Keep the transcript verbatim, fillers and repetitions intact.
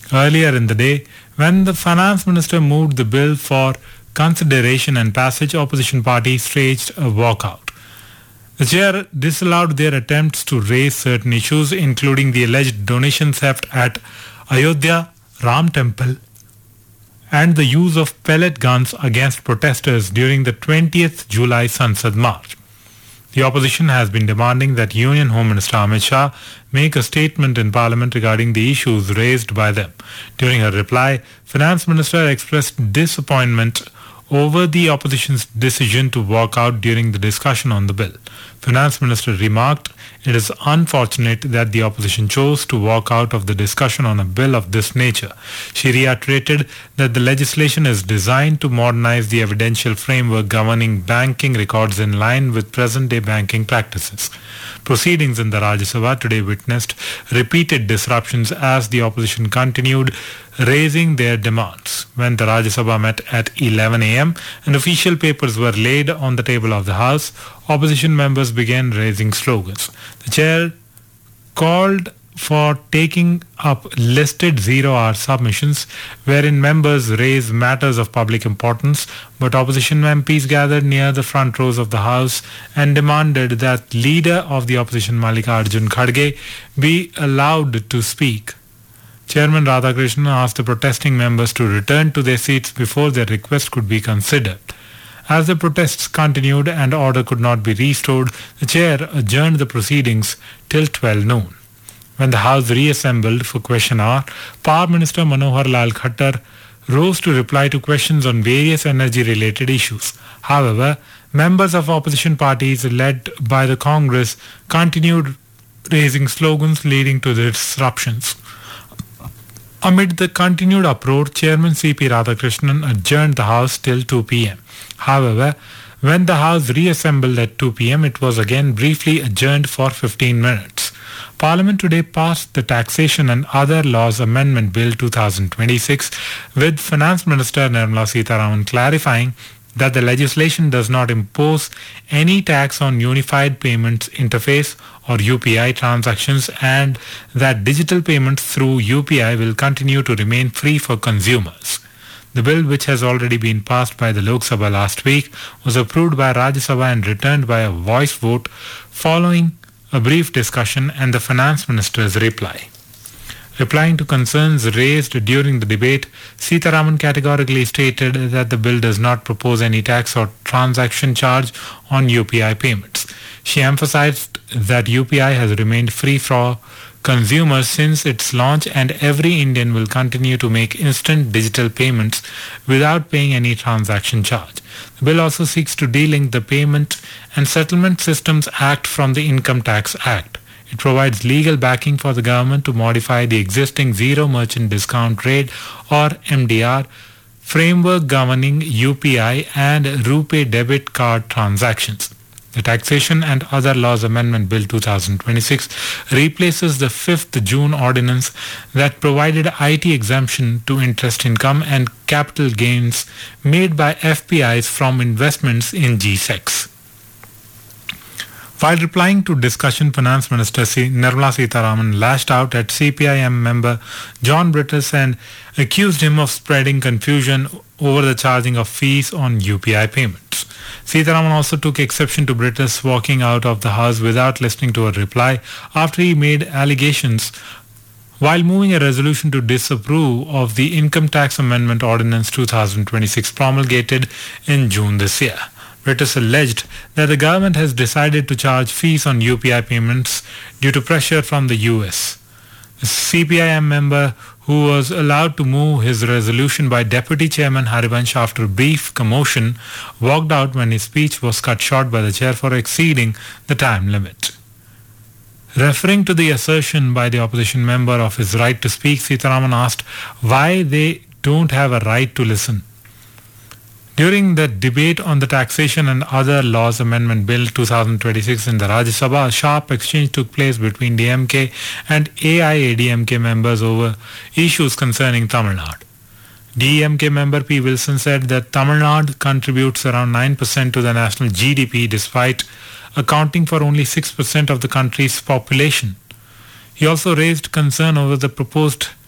Earlier in the day, when the finance minister moved the bill for consideration and passage, opposition parties staged a walkout. The chair disallowed their attempts to raise certain issues, including the alleged donation theft at Ayodhya Ram Temple and the use of pellet guns against protesters during the twentieth July Sansad March. The opposition has been demanding that Union Home Minister Amit Shah make a statement in Parliament regarding the issues raised by them. During her reply, Finance Minister expressed disappointment over the opposition's decision to walk out during the discussion on the bill. Finance Minister remarked, "It is unfortunate that the opposition chose to walk out of the discussion on a bill of this nature." She reiterated that the legislation is designed to modernize the evidential framework governing banking records in line with present-day banking practices. Proceedings in the Rajya Sabha today witnessed repeated disruptions as the opposition continued raising their demands. When the Rajya Sabha met at eleven a.m. and official papers were laid on the table of the House, opposition members began raising slogans. The chair called for taking up listed zero-hour submissions wherein members raise matters of public importance, but opposition M Ps gathered near the front rows of the House and demanded that leader of the opposition Mallikarjun Kharge be allowed to speak. Chairman Radhakrishnan asked the protesting members to return to their seats before their request could be considered. As the protests continued and order could not be restored, the chair adjourned the proceedings till twelve noon. When the House reassembled for question hour, Power Minister Manohar Lal Khattar rose to reply to questions on various energy-related issues. However, members of opposition parties led by the Congress continued raising slogans leading to the disruptions. Amid the continued uproar, Chairman C P Radhakrishnan adjourned the House till two p.m. However, when the House reassembled at two p.m., it was again briefly adjourned for fifteen minutes. Parliament today passed the Taxation and Other Laws Amendment Bill twenty twenty-six, with Finance Minister Nirmala Sitharaman clarifying that the legislation does not impose any tax on Unified Payments Interface or U P I transactions and that digital payments through U P I will continue to remain free for consumers. The bill, which has already been passed by the Lok Sabha last week, was approved by Rajya Sabha and returned by a voice vote following a brief discussion and the Finance Minister's reply. Replying to concerns raised during the debate, Sitharaman categorically stated that the bill does not propose any tax or transaction charge on U P I payments. She emphasized that U P I has remained free for consumers since its launch and every Indian will continue to make instant digital payments without paying any transaction charge. The bill also seeks to delink the Payment and Settlement Systems Act from the Income Tax Act. It provides legal backing for the government to modify the existing Zero Merchant Discount Rate or M D R framework governing U P I and RuPay debit card transactions. The Taxation and Other Laws Amendment Bill twenty twenty-six replaces the fifth June ordinance that provided I T exemption to interest income and capital gains made by F P Is from investments in G SECs. While replying to discussion, Finance Minister Nirmala Sitharaman lashed out at C P I M member John Brittas and accused him of spreading confusion over the charging of fees on U P I payments. Sitharaman also took exception to Brittas walking out of the House without listening to a reply after he made allegations while moving a resolution to disapprove of the Income Tax Amendment Ordinance twenty twenty-six promulgated in June this year. Brittas alleged that the government has decided to charge fees on U P I payments due to pressure from the U S. The C P I M member, who was allowed to move his resolution by Deputy Chairman Harivansh after brief commotion, walked out when his speech was cut short by the chair for exceeding the time limit. Referring to the assertion by the opposition member of his right to speak, Sitharaman asked why they don't have a right to listen. During the debate on the Taxation and Other Laws Amendment Bill twenty twenty-six in the Rajya Sabha, a sharp exchange took place between D M K and A I A D M K members over issues concerning Tamil Nadu. D M K member P. Wilson said that Tamil Nadu contributes around nine percent to the national G D P despite accounting for only six percent of the country's population. He also raised concern over the proposed